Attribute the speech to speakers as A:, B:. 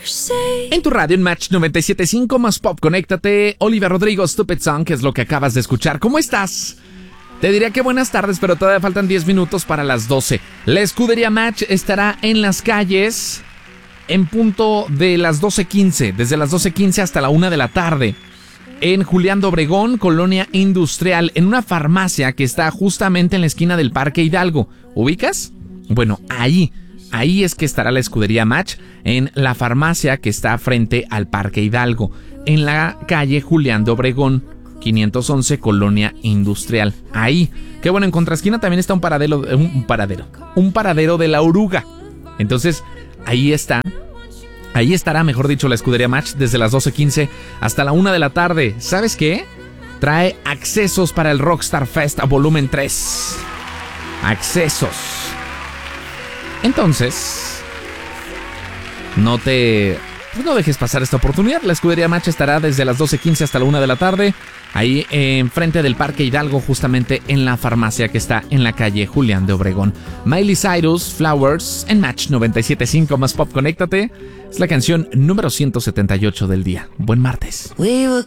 A: En tu radio en Match 97.5 más pop, conéctate. Olivia Rodrigo, Stupid Song, que es lo que acabas de escuchar. ¿Cómo estás? Te diría que buenas tardes, pero todavía faltan 10 minutos para las 12. La escudería Match estará en las calles en punto de las 12:15, desde las 12:15 hasta la 1 de la tarde. En Julián de Obregón, Colonia Industrial, en una farmacia que está justamente en la esquina del Parque Hidalgo. ¿Ubicas? Bueno, ahí es que estará la escudería Match, en la farmacia que está frente al Parque Hidalgo, en la calle Julián de Obregón, 511, Colonia Industrial. Ahí, que bueno, en contraesquina también está un paradero de la Oruga. Entonces, ahí estará, mejor dicho, la escudería Match desde las 12:15 hasta la 1 de la tarde. ¿Sabes qué? Trae accesos para el Rockstar Fest a volumen 3. Accesos. Entonces, no dejes pasar esta oportunidad. La escudería Match estará desde las 12:15 hasta la 1 de la tarde, ahí enfrente del Parque Hidalgo, justamente en la farmacia que está en la calle Julián de Obregón. Miley Cyrus, Flowers, en Match 97.5 más pop, conéctate. Es la canción número 178 del día. Buen martes.